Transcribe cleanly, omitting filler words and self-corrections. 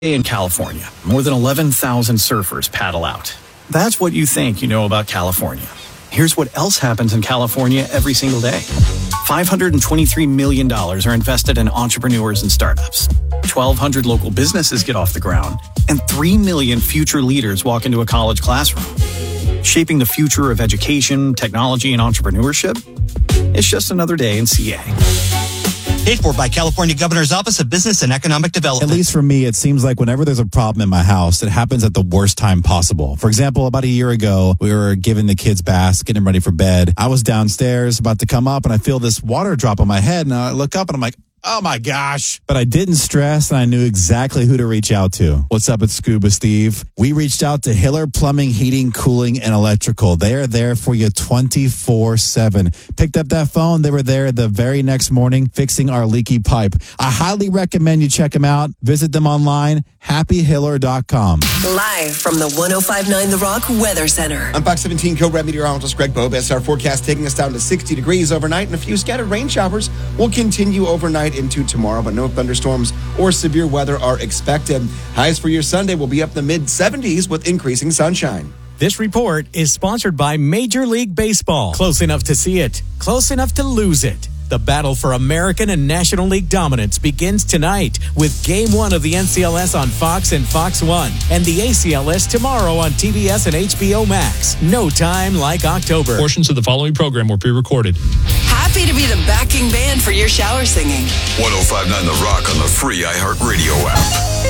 In California, more than 11,000 surfers paddle out. That's what you think you know about California. Here's what else happens in California every single day. $523 million are invested in entrepreneurs and startups. 1,200 local businesses get off the ground, and 3 million future leaders walk into a college classroom. Shaping the future of education, technology, and entrepreneurship? It's just another day in CA. Paid for by California Governor's Office of Business and Economic Development. At least for me, it seems like whenever there's a problem in my house, it happens at the worst time possible. For example, about a year ago, we were giving the kids baths, getting them ready for bed. I was downstairs about to come up and I feel this water drop on my head and I look up and I'm like, oh my gosh. But I didn't stress and I knew exactly who to reach out to. What's up, it's Scuba Steve. We reached out to Hiller Plumbing, Heating, Cooling, and Electrical. They are there for you 24/7. Picked up that phone. They were there the very next morning fixing our leaky pipe. I highly recommend you check them out. Visit them online, happyhiller.com. Live from the 105.9 The Rock Weather Center. I'm Fox 17 co-rep meteorologist Greg Bobes. Our forecast taking us down to 60 degrees overnight, and a few scattered rain showers will continue overnight into tomorrow, but no thunderstorms or severe weather are expected. Highs for your Sunday will be up the mid-70s with increasing sunshine. This report is sponsored by Major League Baseball. Close enough to see it, close enough to lose it. The battle for American and National League dominance begins tonight with Game 1 of the NCLS on Fox and Fox 1 and the ACLS tomorrow on TBS and HBO Max. No time like October. Portions of the following program were pre-recorded. Happy to be the backing band for your shower singing. 105.9 The Rock on the free iHeartRadio app.